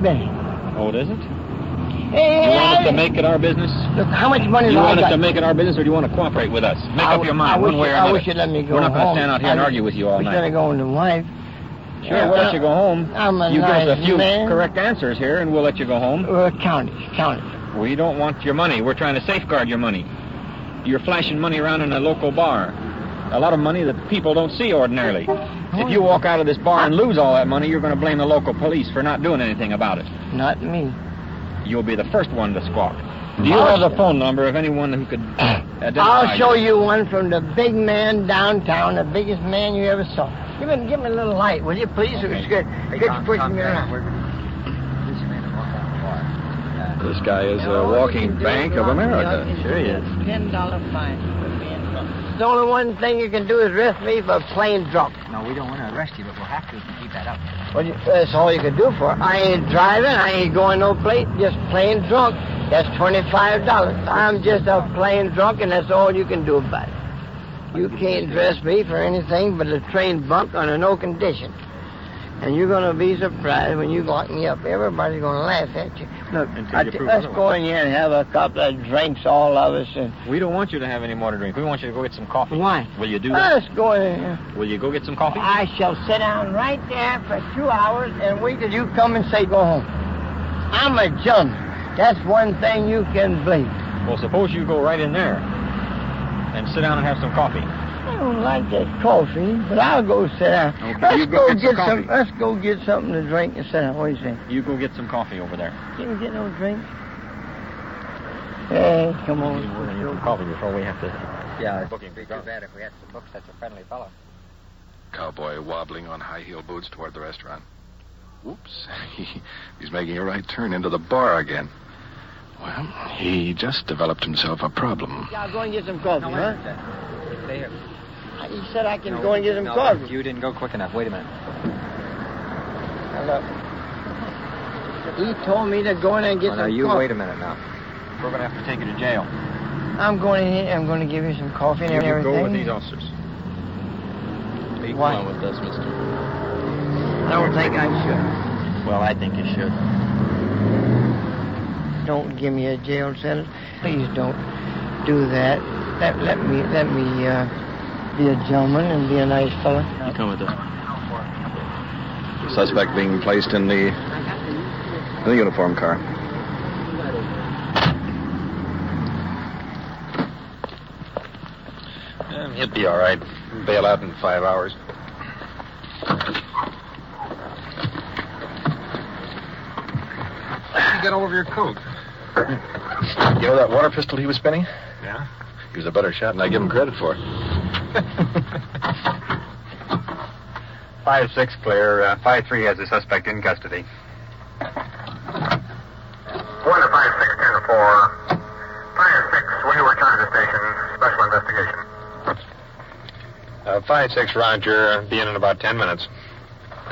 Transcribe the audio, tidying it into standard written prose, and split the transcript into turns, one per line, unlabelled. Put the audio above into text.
Benny.
Oh, it isn't?
Hey,
You want us to make it our business?
Look, how much money
You
do I
want us
got?
to make it our business, or do you want to cooperate with us? Make up your mind, one way or another.
I wish you'd let me go
We're not going to
home.
stand out here and argue with you all
We
night.
should have gone to wife.
Sure, we'll let you go home.
I'm a
You give us
nice
a few
man.
correct answers here, and we'll let you go home.
Count it.
We don't want your money. We're trying to safeguard your money. You're flashing money around in a local bar. A lot of money that people don't see ordinarily. If you walk out of this bar and lose all that money, you're going to blame the local police for not doing anything about it.
Not me.
You'll be the first one to squawk. Do you have the phone number of anyone who could identify
I'll show you one from the big man downtown, the biggest man you ever saw. Give me a little light, will you, please? It's good. Good pushing me around.
This guy is a walking Bank of America.
Sure he is. $10 fine for being drunk. The only one thing you can do is arrest me for plain drunk.
No, we don't want to arrest you, but we'll have to if you keep that up.
Well, that's all you can do for it. I ain't driving. I ain't going no place. Just plain drunk. That's $25. I'm just a plain drunk, and that's all you can do about it. You can't dress me for anything but a train bunk under no condition. And you're going to be surprised when you lock me up. Everybody's going to laugh at you. Look, let's go in here and have a couple of drinks, all of us. And
We don't want you to have any more to drink. We want you to go get some coffee.
why?
Will you do that?
Let's go in here.
Will you go get some coffee?
I shall sit down right there for 2 hours and wait till you come and say go home. I'm a gentleman. That's one thing you can believe.
Well, suppose you go right in there and sit down and have some coffee.
I don't like that coffee, but I'll go sit down.
Okay, you go get some coffee.
Let's go get something to drink and sit down. What do you say?
You go get some coffee over there.
You can get no drink. Hey, come on.
We're going to get some coffee before we have to...
Yeah, it'd be too bad if we had to book such a friendly fellow.
Cowboy wobbling on high-heel boots toward the restaurant. Whoops. He's making a right turn into the bar again. Well, he just developed himself a problem.
Yeah, I'll go and get some coffee, huh?
Stay here.
He said I can go and get some coffee.
You didn't go quick enough. Wait a minute.
Now, look. He told me to go in and get some
You
coffee.
wait a minute now.
We're going to have to take you to jail.
I'm going in here. I'm going to give you some coffee and
You
everything.
go with these officers.
Be
Why?
going with us, mister.
I don't think I should.
Well, I think you should.
Don't give me a jail sentence. Please don't do that. Let me be a gentleman and be a nice fellow.
You come with us. The suspect being placed in the uniform car. He'll be all right. Bail out in 5 hours.
How did you get all over your coat?
You know that water pistol he was spinning?
Yeah?
He was a better shot than I give him credit for.
5-6 clear. 5-3 has the suspect in custody.
1 to 5-6-10-4. 5-6, will you return to the station? Special investigation.
5-6, Roger. Be in about 10 minutes.